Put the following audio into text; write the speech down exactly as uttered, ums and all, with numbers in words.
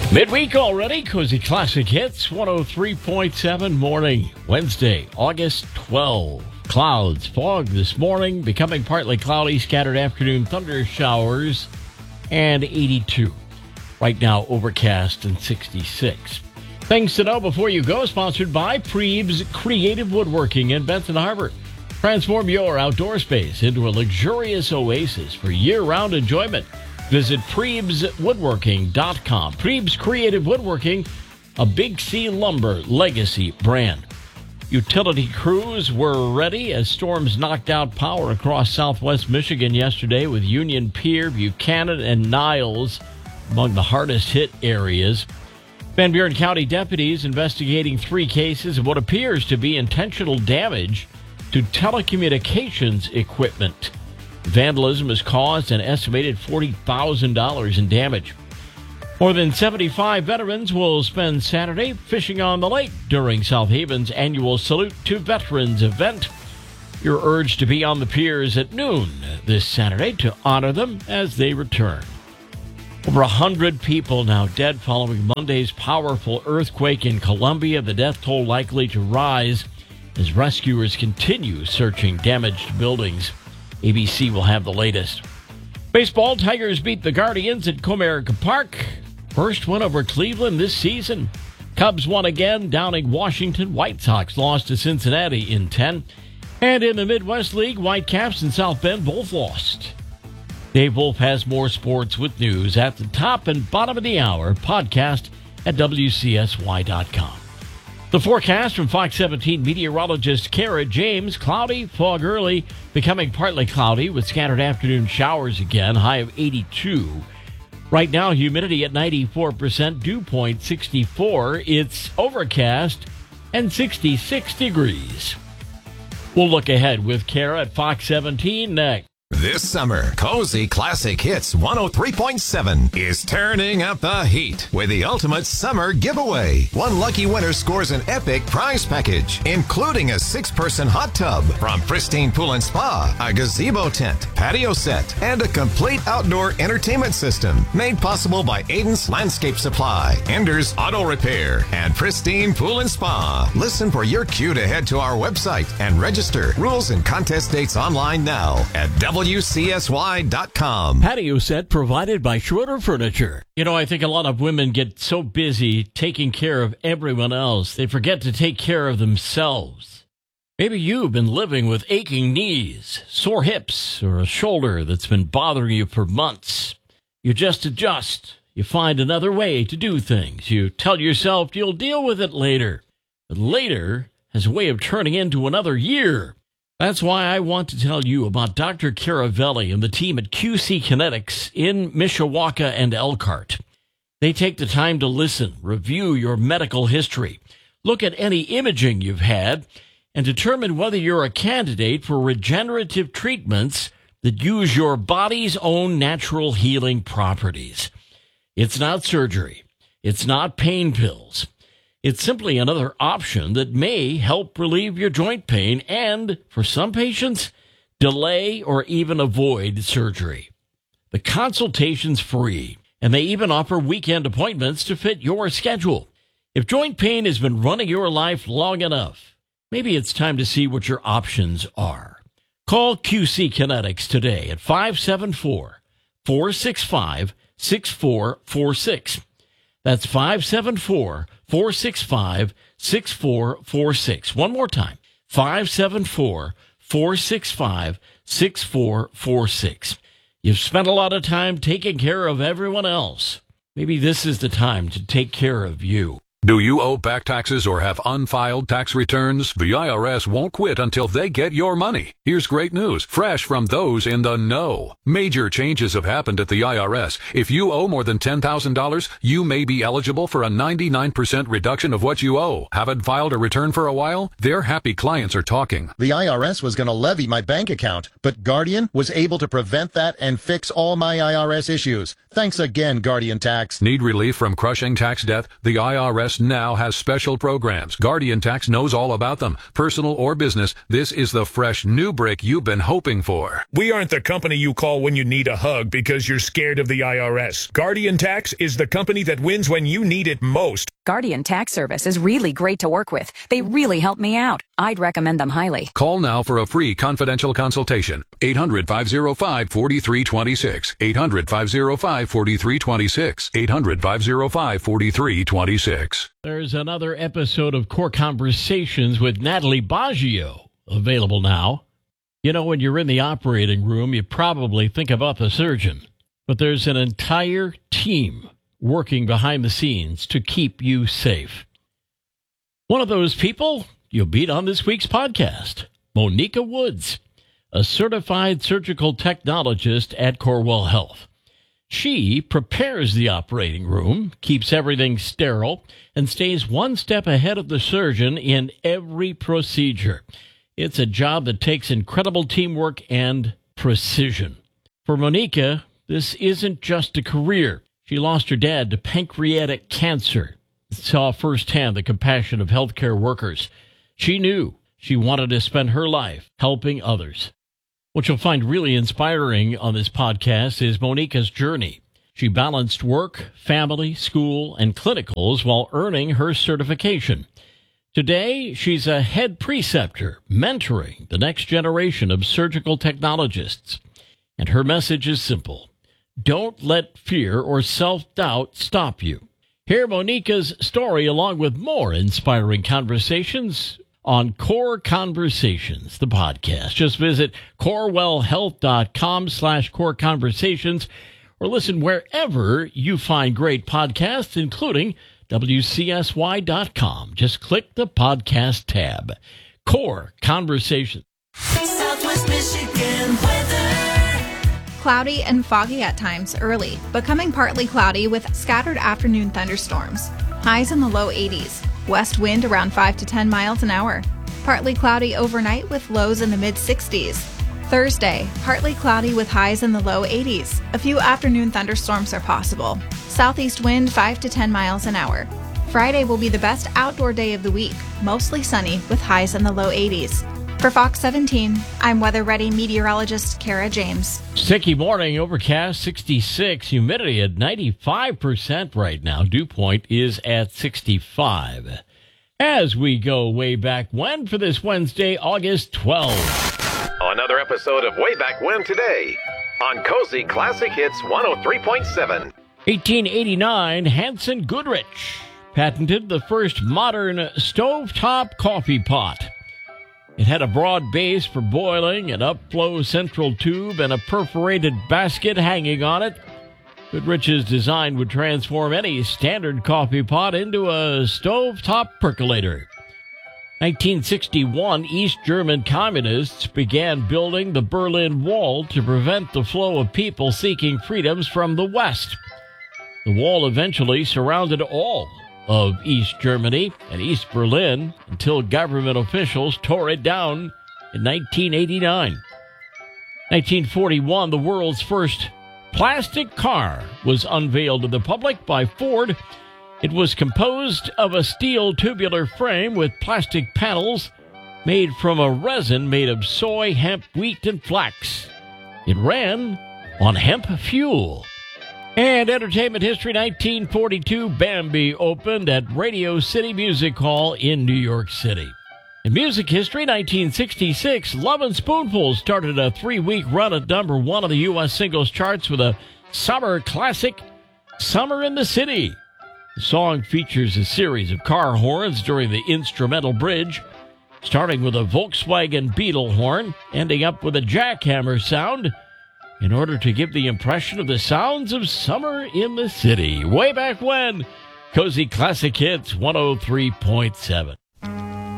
Midweek already, Cozy Classic Hits, one oh three point seven morning, Wednesday, August twelfth. Clouds, fog this morning, becoming partly cloudy, scattered afternoon thunder showers, and eighty-two. Right now, overcast and sixty-six. Things to know before you go, sponsored by Prebes Creative Woodworking in Benson Harbor. Transform your outdoor space into a luxurious oasis for year-round enjoyment. Visit Prebes Woodworking dot com. Prebes Creative Woodworking, a Big C Lumber legacy brand. Utility crews were ready as storms knocked out power across southwest Michigan yesterday, with Union Pier, Buchanan, and Niles among the hardest hit areas. Van Buren County deputies investigating three cases of what appears to be intentional damage to telecommunications equipment. Vandalism has caused an estimated forty thousand dollars in damage. More than seventy-five veterans will spend Saturday fishing on the lake during South Haven's annual Salute to Veterans event. You're urged to be on the piers at noon this Saturday to honor them as they return. Over one hundred people now dead following Monday's powerful earthquake in Colombia. The death toll likely to rise as rescuers continue searching damaged buildings. A B C will have the latest. Baseball, Tigers beat the Guardians at Comerica Park. First win over Cleveland this season. Cubs won again, downing Washington. White Sox lost to Cincinnati in ten. And in the Midwest League, Whitecaps and South Bend both lost. Dave Wolf has more sports with news at the top and bottom of the hour. Podcast at W C S Y dot com. The forecast from Fox seventeen meteorologist Kara James: cloudy, fog early, becoming partly cloudy with scattered afternoon showers again, high of eighty-two. Right now, humidity at ninety-four percent, dew point sixty-four. It's overcast and sixty-six degrees. We'll look ahead with Kara at Fox seventeen next. This summer, Cozy Classic Hits one oh three point seven is turning up the heat with the ultimate summer giveaway. One lucky winner scores an epic prize package, including a six-person hot tub from Pristine Pool and Spa, a gazebo tent, patio set, and a complete outdoor entertainment system made possible by Aiden's Landscape Supply, Ender's Auto Repair, and Pristine Pool and Spa. Listen for your cue to head to our website and register. Rules and contest dates online now at W C S Y dot com. Patio set provided by Schroeder Furniture. You know, I think a lot of women get so busy taking care of everyone else, they forget to take care of themselves. Maybe you've been living with aching knees, sore hips, or a shoulder that's been bothering you for months. You just adjust. You find another way to do things. You tell yourself you'll deal with it later. But later has a way of turning into another year. That's why I want to tell you about Doctor Caravelli and the team at Q C Kinetics in Mishawaka and Elkhart. They take the time to listen, review your medical history, look at any imaging you've had, and determine whether you're a candidate for regenerative treatments that use your body's own natural healing properties. It's not surgery. It's not pain pills. It's simply another option that may help relieve your joint pain and, for some patients, delay or even avoid surgery. The consultation's free, and they even offer weekend appointments to fit your schedule. If joint pain has been running your life long enough, maybe it's time to see what your options are. Call Q C Kinetics today at five seven four, four six five, six four four six. That's five seven four, four six five, six four four six. One more time, five seven four, four six five, six four four six. You've spent a lot of time taking care of everyone else. Maybe this is the time to take care of you. Do you owe back taxes or have unfiled tax returns? The I R S won't quit until they get your money. Here's great news, fresh from those in the know. Major changes have happened at the I R S. If you owe more than ten thousand dollars, you may be eligible for a ninety-nine percent reduction of what you owe. Haven't filed a return for a while? Their happy clients are talking. The I R S was going to levy my bank account, but Guardian was able to prevent that and fix all my I R S issues. Thanks again, Guardian Tax. Need relief from crushing tax debt? The I R S S now has special programs. Guardian Tax knows all about them. Personal or business, this is the fresh new brick you've been hoping for. We aren't the company you call when you need a hug because you're scared of the I R S. Guardian Tax is the company that wins when you need it most. Guardian Tax Service is really great to work with. They really help me out. I'd recommend them highly. Call now for a free confidential consultation. eight hundred, five oh five, four three two six. eight hundred, five oh five, four three two six. eight hundred, five oh five, four three two six. There's another episode of Core Conversations with Natalie Baggio available now. You know, when you're in the operating room, you probably think about the surgeon, but there's an entire team working behind the scenes to keep you safe. One of those people you'll meet on this week's podcast, Monica Woods, a certified surgical technologist at Corewell Health. She prepares the operating room, keeps everything sterile, and stays one step ahead of the surgeon in every procedure. It's a job that takes incredible teamwork and precision. For Monica, this isn't just a career. She lost her dad to pancreatic cancer, saw firsthand the compassion of healthcare workers. She knew she wanted to spend her life helping others. What you'll find really inspiring on this podcast is Monica's journey. She balanced work, family, school, and clinicals while earning her certification. Today, she's a head preceptor mentoring the next generation of surgical technologists. And her message is simple. Don't let fear or self-doubt stop you. Hear Monica's story along with more inspiring conversations on Core Conversations, the podcast. Just visit corewellhealth.com slash core conversations or listen wherever you find great podcasts, including W C S Y dot com. Just click the podcast tab. Core Conversations. Southwest Michigan weather. Cloudy and foggy at times early, becoming partly cloudy with scattered afternoon thunderstorms. Highs in the low eighties. West wind around five to ten miles an hour. Partly cloudy overnight with lows in the mid sixties. Thursday, partly cloudy with highs in the low eighties. A few afternoon thunderstorms are possible. Southeast wind five to ten miles an hour. Friday will be the best outdoor day of the week, mostly sunny with highs in the low eighties. For Fox seventeen, I'm Weather Ready meteorologist Kara James. Sticky morning, overcast, sixty-six, humidity at ninety-five percent right now. Dew point is at sixty-five. As we go way back when for this Wednesday, August twelfth. Another episode of Way Back When today on Cozy Classic Hits one oh three point seven. eighteen eighty-nine, Hanson Goodrich patented the first modern stovetop coffee pot. It had a broad base for boiling, an upflow central tube, and a perforated basket hanging on it. Goodrich's design would transform any standard coffee pot into a stovetop percolator. nineteen sixty-one, East German communists began building the Berlin Wall to prevent the flow of people seeking freedoms from the West. The wall eventually surrounded all of East Germany and East Berlin until government officials tore it down in nineteen eighty-nine. nineteen forty-one, the world's first plastic car was unveiled to the public by Ford. It was composed of a steel tubular frame with plastic panels made from a resin made of soy, hemp, wheat, and flax. It ran on hemp fuel. And entertainment history, nineteen forty-two, Bambi opened at Radio City Music Hall in New York City. In music history, nineteen sixty-six, Lovin' Spoonful started a three-week run at number one on the U S singles charts with a summer classic, Summer in the City. The song features a series of car horns during the instrumental bridge, starting with a Volkswagen Beetle horn, ending up with a jackhammer sound, in order to give the impression of the sounds of summer in the city. Way back when, Cozy Classic Hits one oh three point seven.